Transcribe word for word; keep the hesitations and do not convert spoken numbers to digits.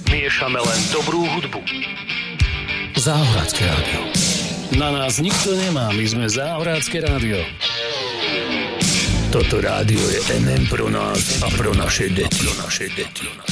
Miešame len dobrú hudbu. Záhradské rádio. Na nás nikto nemá, my sme Záhradské rádio. Toto rádio je en em pro nás a pro naše deti. Pro naše deti.